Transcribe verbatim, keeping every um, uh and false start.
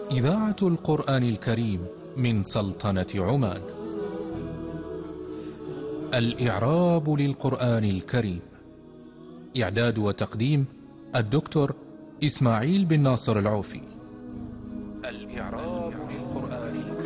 إذاعة القرآن الكريم من سلطنة عمان. الإعراب للقرآن الكريم. إعداد وتقديم الدكتور إسماعيل بن ناصر العوفي.